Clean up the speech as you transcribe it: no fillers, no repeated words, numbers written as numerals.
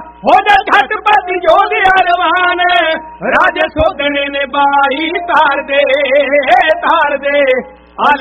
हो जा झटपट जो दे अरमान राजे सोगने ने बाई तार दे